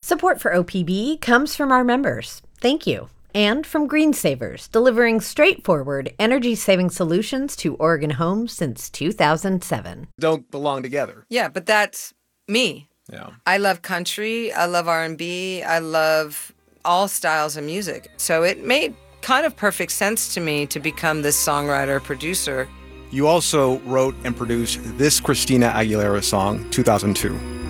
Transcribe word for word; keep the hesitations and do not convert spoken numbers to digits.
Support for O P B comes from our members. Thank you. And from Green Savers, delivering straightforward energy-saving solutions to Oregon homes since two thousand seven. Don't belong together. Yeah, but that's me. Yeah. I love country, I love R and B, I love all styles of music. So it made kind of perfect sense to me to become this songwriter, producer. You also wrote and produced this Christina Aguilera song, two thousand two.